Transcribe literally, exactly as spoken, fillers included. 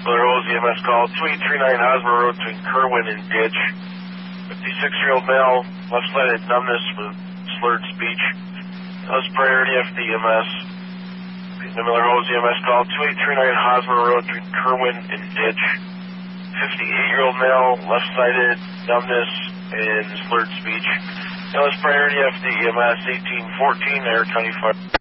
Miller Rose E M S call two eight three nine Hosmer Road between Kerwin and Ditch. fifty-six-year-old male, left-sided numbness with slurred speech. That was priority F D E M S. The Miller Rose E M S call two eight three nine Hosmer Road between Kerwin and Ditch. fifty-eight-year-old male, left-sided numbness and slurred speech. That was priority F D E M S eighteen fourteen Air County Fire.